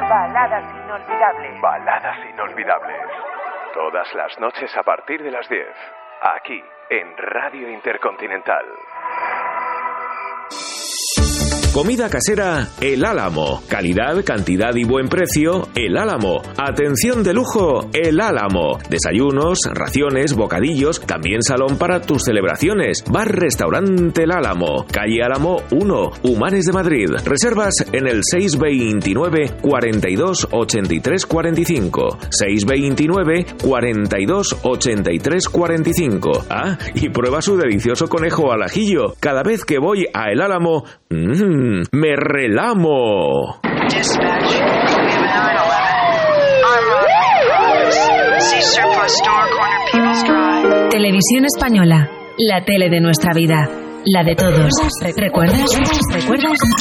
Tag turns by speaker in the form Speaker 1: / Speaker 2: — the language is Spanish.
Speaker 1: Baladas inolvidables.
Speaker 2: Baladas inolvidables. Todas las noches a partir de las 10. Aquí, en Radio Intercontinental.
Speaker 3: Comida casera El Álamo. Calidad, cantidad y buen precio El Álamo. Atención de lujo El Álamo. Desayunos, raciones, bocadillos, también salón para tus celebraciones. Bar-restaurante El Álamo. Calle Álamo 1, Humanes de Madrid. Reservas en el 629 42 83 45. 629 42 83 45. Ah, y prueba su delicioso conejo al ajillo. Cada vez que voy a El Álamo, me relamo.
Speaker 4: Dispatch, we have a 911. See surplus store, corner People's Drive.
Speaker 5: Televisión Española, la tele de nuestra vida, la de todos. ¿Recuerdas?